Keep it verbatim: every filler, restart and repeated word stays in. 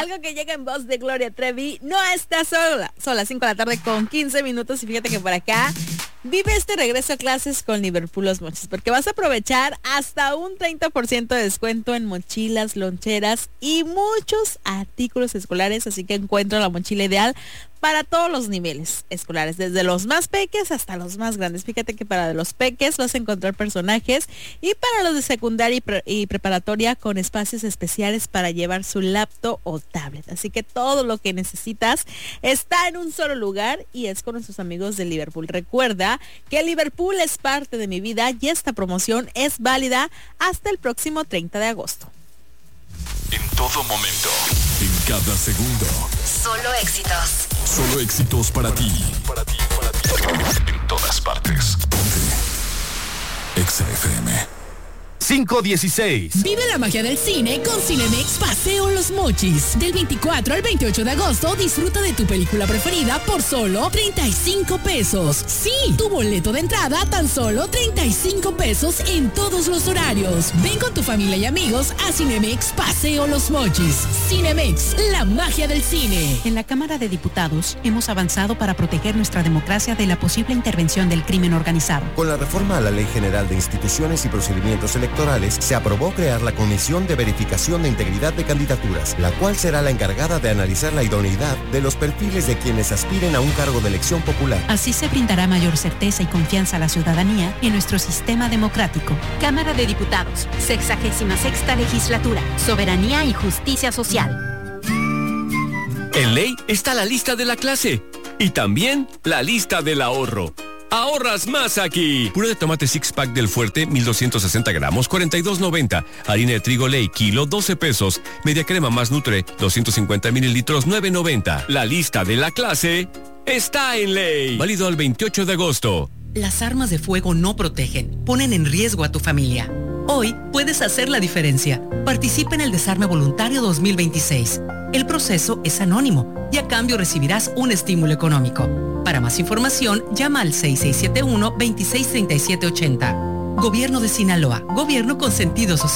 Algo que llega en voz de Gloria Trevi. No está sola. Son las cinco de la tarde con quince minutos y fíjate que por acá vive este regreso a clases con Liverpool Los Mochis, porque vas a aprovechar hasta un treinta por ciento de descuento en mochilas, loncheras y muchos artículos escolares, así que encuentra la mochila ideal para todos los niveles escolares, desde los más peques hasta los más grandes. Fíjate que para los peques vas a encontrar personajes y para los de secundaria y, pre- y preparatoria con espacios especiales para llevar su laptop o tablet. Así que todo lo que necesitas está en un solo lugar y es con nuestros amigos de Liverpool. Recuerda que Liverpool es parte de mi vida y esta promoción es válida hasta el próximo treinta de agosto. En todo momento, en cada segundo. Solo éxitos. Solo éxitos para ti. Para ti, para ti. En todas partes. Ponte Exa F M. cinco dieciséis. Vive la magia del cine con Cinemex Paseo Los Mochis. Del veinticuatro al veintiocho de agosto, disfruta de tu película preferida por solo treinta y cinco pesos. Sí, tu boleto de entrada tan solo treinta y cinco pesos en todos los horarios. Ven con tu familia y amigos a Cinemex Paseo Los Mochis. Cinemex, la magia del cine. En la Cámara de Diputados hemos avanzado para proteger nuestra democracia de la posible intervención del crimen organizado. Con la reforma a la Ley General de Instituciones y Procedimientos Electorales, se aprobó crear la Comisión de Verificación de Integridad de Candidaturas, la cual será la encargada de analizar la idoneidad de los perfiles de quienes aspiren a un cargo de elección popular. Así se brindará mayor certeza y confianza a la ciudadanía en nuestro sistema democrático. Cámara de Diputados, sexagésima sexta legislatura, Soberanía y Justicia Social. En ley está la lista de la clase y también la lista del ahorro. ¡Ahorras más aquí! Puré de tomate six pack del Fuerte, mil doscientos sesenta gramos, cuarenta y dos noventa. Harina de trigo Ley, kilo, doce pesos. Media crema más Nutre, doscientos cincuenta mililitros, nueve noventa. La lista de la clase está en Ley. Válido al veintiocho de agosto. Las armas de fuego no protegen, ponen en riesgo a tu familia. Hoy puedes hacer la diferencia. Participa en el Desarme Voluntario dos mil veintiséis. El proceso es anónimo y a cambio recibirás un estímulo económico. Para más información, llama al seis seis siete uno, dos seis tres siete ocho cero. Gobierno de Sinaloa. Gobierno con sentido social.